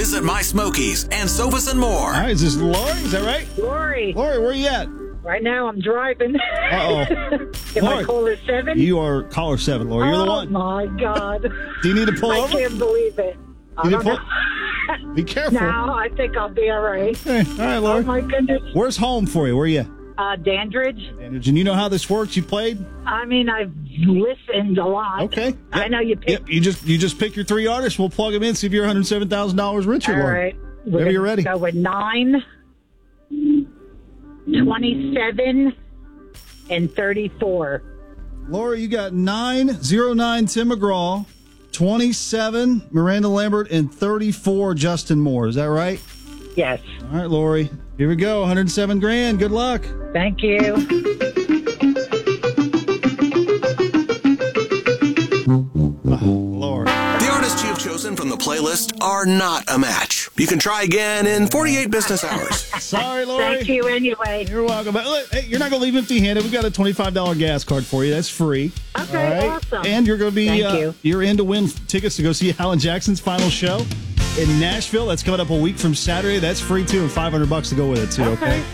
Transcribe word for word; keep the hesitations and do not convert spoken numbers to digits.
Visit My Smokies and Sofas and More. All right, is this Lori? Is that right? Lori. Lori, where you at? Right now I'm driving. Uh-oh. Am Lori, I caller seven? You are caller seven, Lori. You're oh, the one. my God. Do you need to pull I over? can't believe it. I You need don't to know. pull- Be careful. No, I think I'll be all right. Okay. All right, Lori. Oh, my goodness. Where's home for you? Where are you at? Uh, Dandridge. And you know how this works? You played? I mean, I've listened a lot. Okay. I Yep. know you picked. Yep. You just you just pick your three artists. We'll plug them in, see if you're one hundred seven thousand dollars richer, All Lori. right. We're Whenever gonna you're ready. Go with nine, twenty-seven, and thirty-four. Lori, you got nine oh nine Tim McGraw, twenty-seven Miranda Lambert, and thirty-four Justin Moore. Is that right? Yes. All right, Lori. Here we go. one hundred seven grand. Good luck. Thank you. Lord. The artists you've chosen from the playlist are not a match. You can try again in forty-eight business hours. Sorry, Lori. Thank you anyway. You're welcome. But look, hey, you're not going to leave empty-handed. We've got a twenty-five dollars gas card for you. That's free. Okay, All right? awesome. And you're going to be, Thank uh, you. you're in to win tickets to go see Alan Jackson's final show in Nashville. That's coming up a week from Saturday. That's free, too, and five hundred bucks to go with it, too, okay? Okay.